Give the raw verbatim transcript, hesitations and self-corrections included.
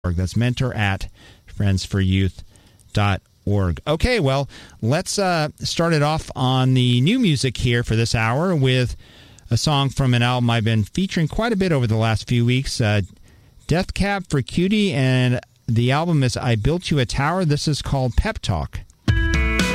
That's mentor at friends for youth dot org. Okay, well, let's uh, start it off on the new music here for this hour with a song from an album I've been featuring quite a bit over the last few weeks, uh, Death Cab for Cutie, and the album is I Built You a Tower. This is called Pep Talk.